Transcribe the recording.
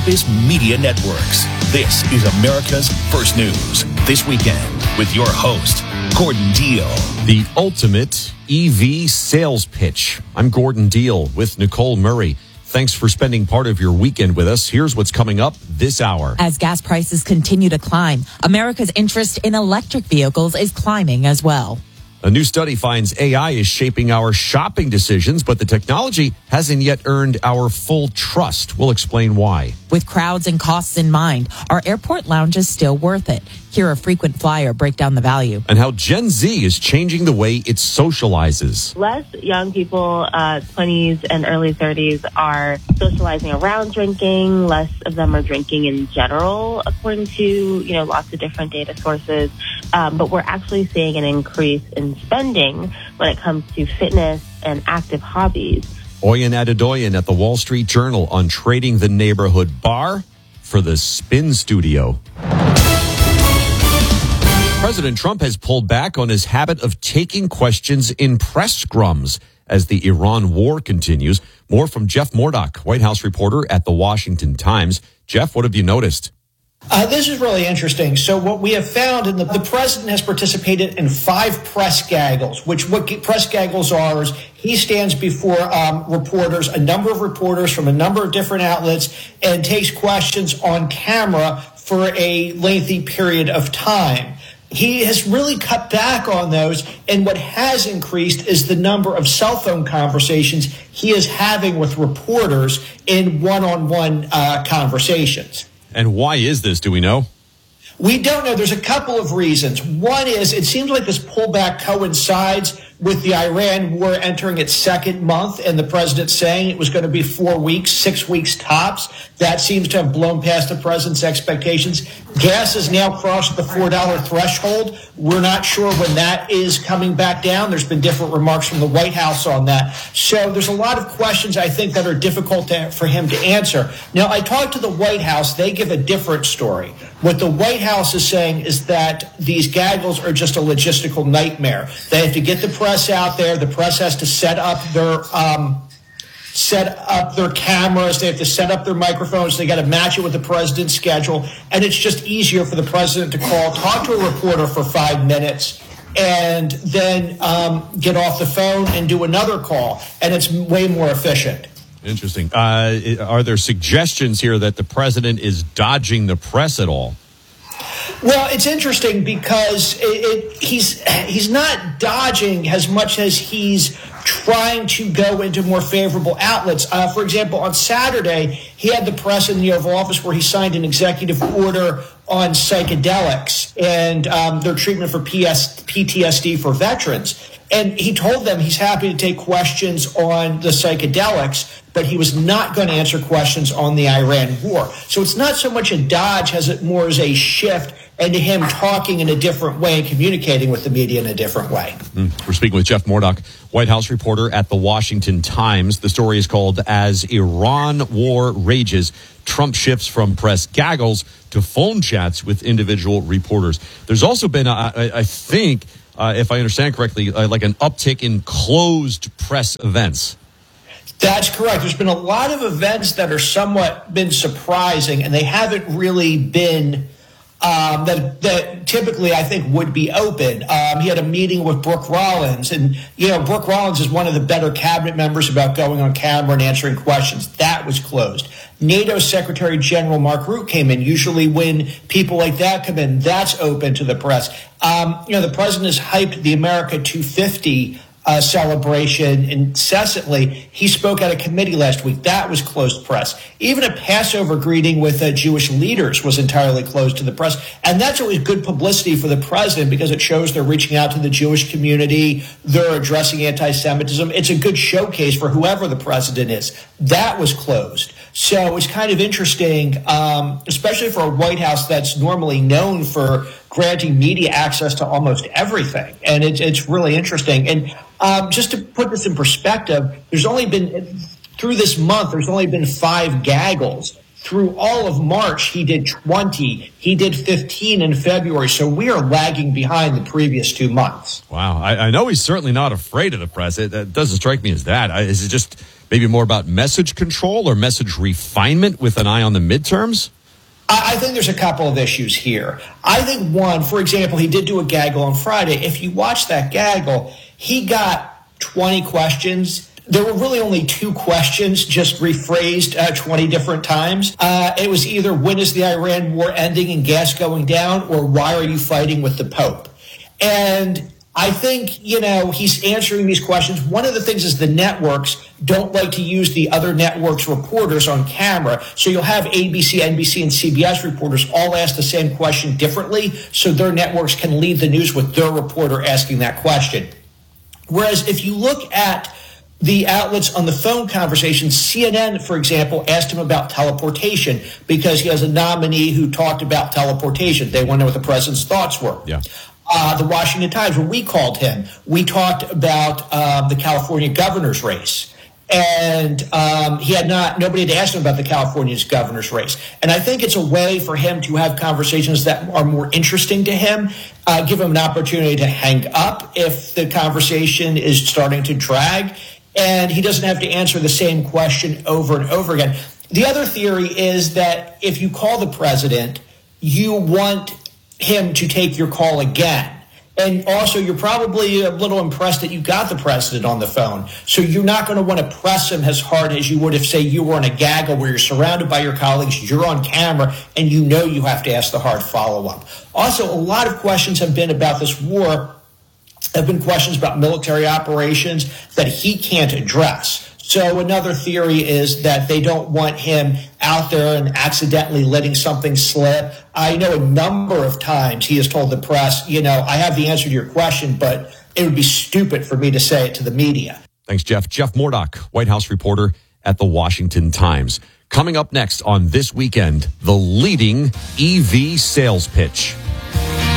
Compass Media Networks. This is America's First News. This weekend with your host, Gordon Deal. The ultimate EV sales pitch. I'm Gordon Deal with Nicole Murray. Thanks for spending part of your weekend with us. Here's what's coming up this hour. As gas prices continue to climb, America's interest in electric vehicles is climbing as well. A new study finds AI is shaping our shopping decisions, but the technology hasn't yet earned our full trust. We'll explain why. With crowds and costs in mind, are airport lounges still worth it? Hear a frequent flyer break down the value. And how Gen Z is changing the way it socializes. Less young people, 20s and early 30s, are socializing around drinking. Less of them are drinking in general, according to, lots of different data sources. But we're actually seeing an increase in spending when it comes to fitness and active hobbies. Oyen Adedoyan at the Wall Street Journal on trading the neighborhood bar for the spin studio. President Trump has pulled back on his habit of taking questions in press scrums as the Iran war continues. More from Jeff Murdoch, White House reporter at the Washington Times. Jeff, what have you noticed? This is really interesting. So what we have found, the president has participated in 5 press gaggles, which what press gaggles are is he stands before reporters, a number of reporters from a number of different outlets, and takes questions on camera for a lengthy period of time. He has really cut back on those, and what has increased is the number of cell phone conversations he is having with reporters in one-on-one conversations. And why is this? Do we know? We don't know. There's a couple of reasons. One is it seems like this pullback coincides with the Iran war entering its second month and the president saying it was going to be 4 weeks, 6 weeks tops. That seems to have blown past the president's expectations. Gas has now crossed the $4 threshold. We're not sure when that is coming back down. There's been different remarks from the White House on that. So there's a lot of questions, I think, that are difficult for him to answer. Now, I talked to the White House. They give a different story. What the White House is saying is that these gaggles are just a logistical nightmare. They have to get the press out there. The press has to set up their cameras. They have to set up their microphones. They got to match it with the president's schedule. And it's just easier for the president to talk to a reporter for 5 minutes, and then get off the phone and do another call. And it's way more efficient. Interesting. Are there suggestions here that the president is dodging the press at all? Well, it's interesting because he's not dodging as much as he's trying to go into more favorable outlets. For example, on Saturday, he had the press in the Oval Office where he signed an executive order on psychedelics and their treatment for PTSD for veterans. And he told them he's happy to take questions on the psychedelics, but he was not going to answer questions on the Iran war. So it's not so much a dodge as it more as a shift into him talking in a different way and communicating with the media in a different way. We're speaking with Jeff Murdoch, White House reporter at the Washington Times. The story is called As Iran War Rages, Trump Shifts from Press Gaggles to Phone Chats with Individual Reporters. There's also been, I think, if I understand correctly, like an uptick in closed press events. That's correct. There's been a lot of events that are somewhat been surprising, and they haven't really been that typically I think would be open. He had a meeting with Brooke Rollins, and Brooke Rollins is one of the better cabinet members about going on camera and answering questions. That was closed. NATO Secretary General Mark Rutte came in. Usually when people like that come in, that's open to the press. The president has hyped the America 250 celebration incessantly. He spoke at a committee last week. That was closed press. Even a Passover greeting with Jewish leaders was entirely closed to the press. And that's always good publicity for the president because it shows they're reaching out to the Jewish community. They're addressing anti-Semitism. It's a good showcase for whoever the president is. That was closed. So it's kind of interesting, especially for a White House that's normally known for granting media access to almost everything. And it's really interesting. And just to put this in perspective, through this month, there's only been 5 gaggles. Through all of March, he did 20. He did 15 in February. So we are lagging behind the previous 2 months. Wow. I know he's certainly not afraid of the press. It doesn't strike me as that. Is it just Maybe more about message control or message refinement with an eye on the midterms? I think there's a couple of issues here. I think one, for example, he did do a gaggle on Friday. If you watch that gaggle, he got 20 questions. There were really only 2 questions, just rephrased 20 different times. It was either when is the Iran war ending and gas going down, or why are you fighting with the Pope? And I think, he's answering these questions. One of the things is the networks don't like to use the other networks' reporters on camera. So you'll have ABC, NBC, and CBS reporters all ask the same question differently, so their networks can lead the news with their reporter asking that question. Whereas if you look at the outlets on the phone conversation, CNN, for example, asked him about teleportation because he has a nominee who talked about teleportation. They want to know what the president's thoughts were. Yeah. The Washington Times, when we called him, we talked about the California governor's race. And nobody had asked him about the California's governor's race. And I think it's a way for him to have conversations that are more interesting to him, give him an opportunity to hang up if the conversation is starting to drag. And he doesn't have to answer the same question over and over again. The other theory is that if you call the president, you want him to take your call again. And also, you're probably a little impressed that you got the president on the phone. So you're not going to want to press him as hard as you would if, say, you were on a gaggle where you're surrounded by your colleagues, you're on camera, and you know you have to ask the hard follow-up. Also, a lot of questions have been about this war, have been questions about military operations that he can't address. So another theory is that they don't want him out there and accidentally letting something slip. I know a number of times he has told the press, I have the answer to your question, but it would be stupid for me to say it to the media. Thanks, Jeff. Jeff Mordock, White House reporter at the Washington Times. Coming up next on This Weekend, the leading EV sales pitch.